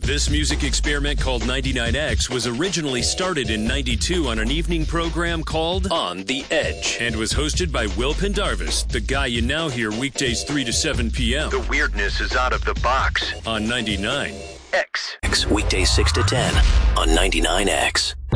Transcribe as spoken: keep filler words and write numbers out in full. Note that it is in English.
This music experiment called ninety-nine X was originally started in ninety-two on an evening program called On the Edge and was hosted by Will Pendarvis, the guy you now hear weekdays three to seven p.m. The weirdness is out of the box. On ninety-nine X. X, weekdays six to ten on ninety-nine X.